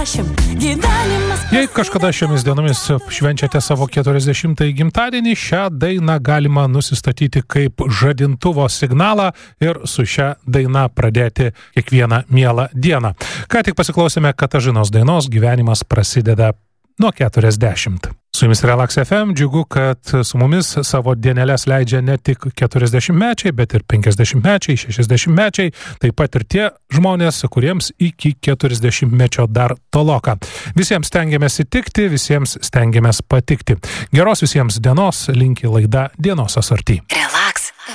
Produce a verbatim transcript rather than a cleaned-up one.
keturiasdešimt gyvenimas. Jei kažkada šiomis dienomis švenčiate savo keturiasdešimtąjį gimtadienį, šią dainą galima nusistatyti kaip žadintuvo signalą ir su šia daina pradėti kiekvieną mielą dieną. Ką tik pasiklausėme Katažinos dainos Gyvenimas prasideda nuo keturiasdešimt. Su jumis Relax F M, džiugu, kad su mumis savo dienelės leidžia ne tik keturiasdešimtmečiai, bet ir penkiasdešimtmečiai, šešiasdešimtmečiai, taip pat ir tie žmonės, kuriems iki keturiasdešimtmečio dar toloka. Visiems stengiamės įtikti, visiems stengiamės patikti. Geros visiems dienos, linki laida Dienos asorti.